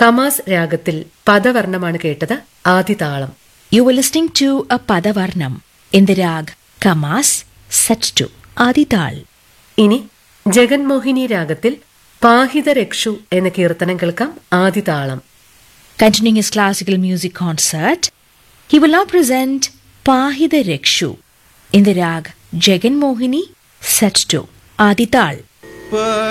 കമാസ് രാഗത്തിൽ പദവർണ്ണമാണ് കേട്ടത്. ആദിതാളം. You were listening to a Padavarnam in the rag Kamas set to Adital. ഇനി ജഗൻമോഹിനി രാഗത്തിൽ പാഹിത രക്ഷു എന്ന കീർത്തനം കേൾക്കാം. ആദിതാളം. Continuing his classical music concert, he will now present Pahida Rekshu in the rag Jagan Mohini set to Adital.